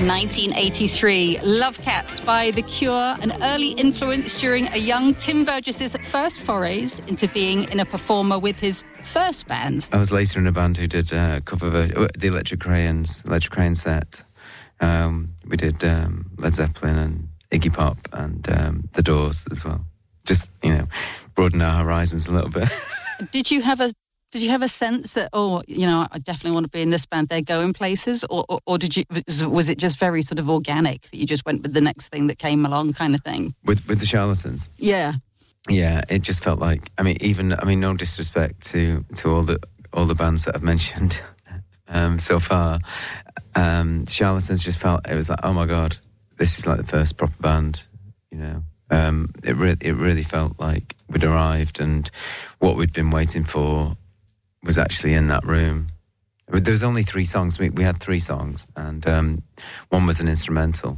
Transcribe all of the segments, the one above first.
1983, Love Cats by The Cure, an early influence during a young Tim Burgess's first forays into being in a performer with his first band. I was later in a band who did a cover of the Electric Crayon set. We did Led Zeppelin and Iggy Pop and The Doors as well. Just, broaden our horizons a little bit. Did you have a sense that, I definitely want to be in this band, they're going places? Or was it just very sort of organic that you just went with the next thing that came along kind of thing? With the Charlatans? Yeah. Yeah, it just felt like, no disrespect to all the bands that I've mentioned so far. Charlatans just felt, it was like, oh my God, this is like the first proper band, It really felt like we'd arrived and what we'd been waiting for was actually in that room. There was only 3 songs. We had 3 songs, and one was an instrumental.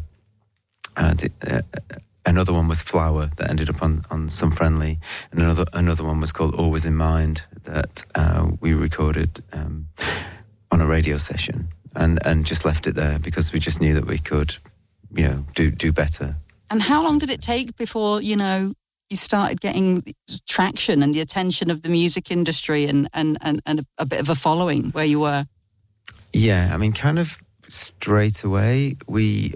Another one was Flower that ended up on Some Friendly, and another one was called Always in Mind that we recorded on a radio session and just left it there because we just knew that we could, do better. And how long did it take before, you started getting traction and the attention of the music industry and a bit of a following where you were? Yeah, kind of straight away. We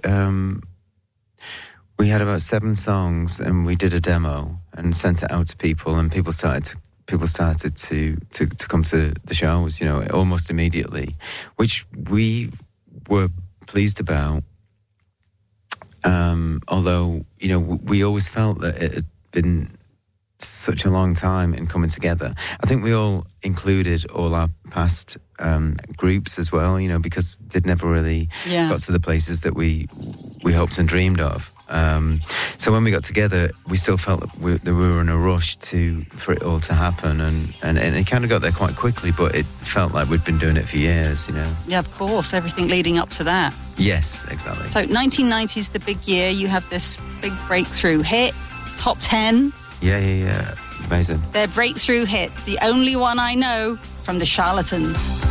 had about 7 songs and we did a demo and sent it out to people, and people started to come to the shows, almost immediately, which we were pleased about. Although, we always felt that it had been such a long time in coming together. I think we all included all our past groups as well, because they'd never really got to the places that we hoped and dreamed of. So when we got together, we still felt that we were in a rush for it all to happen, and it kind of got there quite quickly, but it felt like we'd been doing it for years, Yeah, of course, everything leading up to that. Yes, exactly. So 1990 is the big year. You have this big breakthrough hit, top 10. Yeah, amazing. Their breakthrough hit, the only one I know, from the Charlatans.